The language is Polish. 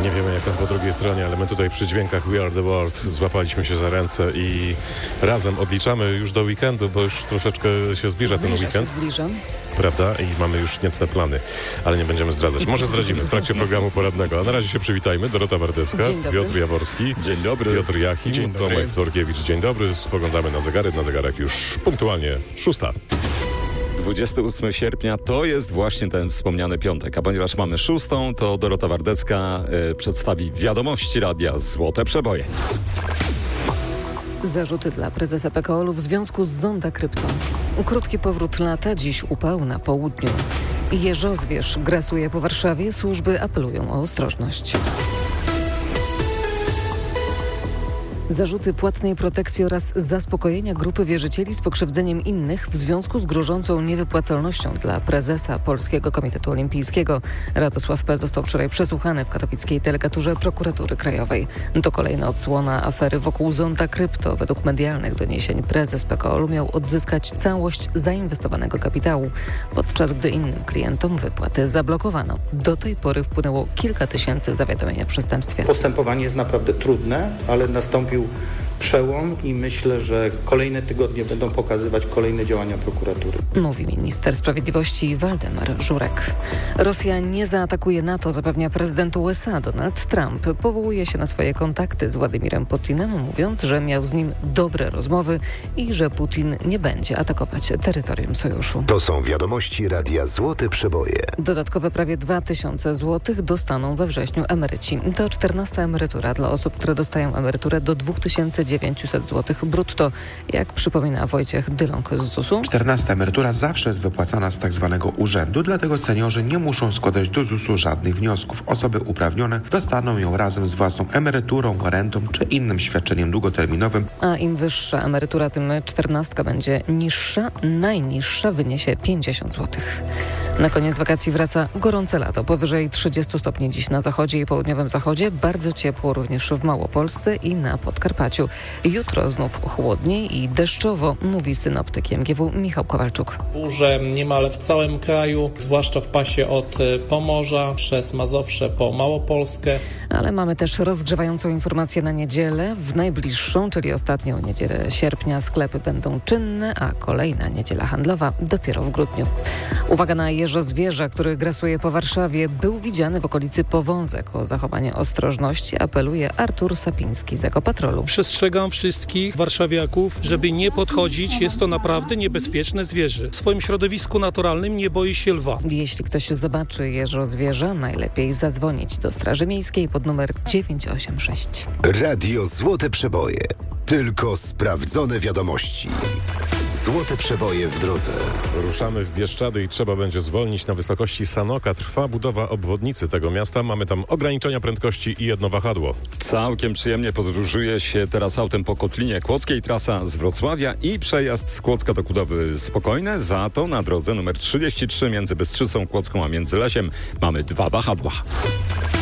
Nie wiemy jak tam po drugiej stronie, ale my tutaj przy dźwiękach We Are The World złapaliśmy się za ręce i razem odliczamy już do weekendu, bo już troszeczkę się zbliża ten weekend. Prawda? I mamy już niecne plany, ale nie będziemy zdradzać. Może zdradzimy w trakcie programu poradnego. A na razie się przywitajmy. Dorota Wardecka, Piotr Jaworski. Dzień dobry. Piotr Jachim, Dzień dobry. Tomek Torkiewicz. Dzień dobry. Spoglądamy na zegary. Na zegarach już punktualnie 6. 28 sierpnia to jest właśnie ten wspomniany piątek, a ponieważ mamy 6, to Dorota Wardecka przedstawi wiadomości radia Złote Przeboje. Zarzuty dla prezesa PKOL-u w związku z Zonda Krypto. Krótki powrót lata, dziś upał na południu. Jeżozwierz grasuje po Warszawie, służby apelują o ostrożność. Zarzuty płatnej protekcji oraz zaspokojenia grupy wierzycieli z pokrzywdzeniem innych w związku z grożącą niewypłacalnością dla prezesa Polskiego Komitetu Olimpijskiego. Radosław P. został wczoraj przesłuchany w katowickiej delegaturze Prokuratury Krajowej. To kolejna odsłona afery wokół Zonda Krypto. Według medialnych doniesień prezes PKOL-u miał odzyskać całość zainwestowanego kapitału, podczas gdy innym klientom wypłaty zablokowano. Do tej pory wpłynęło kilka tysięcy zawiadomień o przestępstwie. Postępowanie jest naprawdę trudne, ale nastąpił przełom i myślę, że kolejne tygodnie będą pokazywać kolejne działania prokuratury. Mówi minister sprawiedliwości Waldemar Żurek. Rosja nie zaatakuje NATO, zapewnia prezydent USA Donald Trump. Powołuje się na swoje kontakty z Władimirem Putinem, mówiąc, że miał z nim dobre rozmowy i że Putin nie będzie atakować terytorium sojuszu. To są wiadomości radia Złote Przeboje. Dodatkowe prawie 2000 zł dostaną we wrześniu emeryci. To 14. emerytura dla osób, które dostają emeryturę do 2900 zł brutto, jak przypomina Wojciech Dyląg z ZUS-u. 14. emerytura zawsze jest wypłacana z tzw. urzędu, dlatego seniorzy nie muszą składać do ZUS-u żadnych wniosków. Osoby uprawnione dostaną ją razem z własną emeryturą, rentą czy innym świadczeniem długoterminowym. A im wyższa emerytura, tym 14 będzie niższa. Najniższa wyniesie 50 zł. Na koniec wakacji wraca gorące lato. Powyżej 30 stopni dziś na zachodzie i południowym zachodzie. Bardzo ciepło również w Małopolsce i na Podkarpaciu. Jutro znów chłodniej i deszczowo, mówi synoptyk MGW Michał Kowalczuk. Burze niemal w całym kraju, zwłaszcza w pasie od Pomorza przez Mazowsze po Małopolskę. Ale mamy też rozgrzewającą informację na niedzielę. W najbliższą, czyli ostatnią niedzielę sierpnia, sklepy będą czynne, a kolejna niedziela handlowa dopiero w grudniu. Uwaga na jeżozwierza, który grasuje po Warszawie. Był widziany w okolicy Powązek. O zachowanie ostrożności apeluje Artur Sapiński z Ekopatrolu. Przestrzegam wszystkich warszawiaków, żeby nie podchodzić. Jest to naprawdę niebezpieczne zwierzę. W swoim środowisku naturalnym nie boi się lwa. Jeśli ktoś zobaczy jeżozwierza, najlepiej zadzwonić do Straży Miejskiej pod numer 986. Radio Złote Przeboje. Tylko sprawdzone wiadomości. Złote Przeboje w drodze. Ruszamy w Bieszczady i trzeba będzie zwolnić na wysokości Sanoka. Trwa budowa obwodnicy tego miasta. Mamy tam ograniczenia prędkości i jedno wahadło. Całkiem przyjemnie podróżuje się teraz autem po Kotlinie Kłodzkiej. Trasa z Wrocławia i przejazd z Kłodzka do Kudowy spokojne. Za to na drodze numer 33 między Bystrzycą Kłodzką a Międzylesiem mamy 2 wahadła.